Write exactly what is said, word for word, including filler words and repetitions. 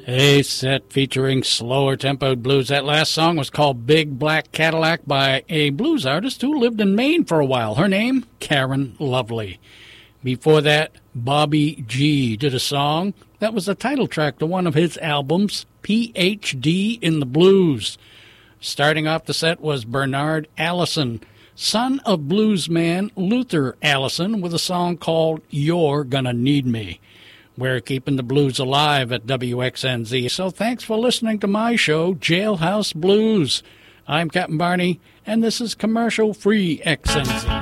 A set featuring slower tempoed blues. That last song was called Big Black Cadillac by a blues artist who lived in Maine for a while. Her name, Karen Lovely. Before that, Bobby G did a song that was the title track to one of his albums, P H D in the Blues. Starting off the set was Bernard Allison, son of bluesman Luther Allison, with a song called You're Gonna Need Me. We're keeping the blues alive at W X N Z, so thanks for listening to my show, Jailhouse Blues. I'm Captain Barney, and this is commercial-free X N Z.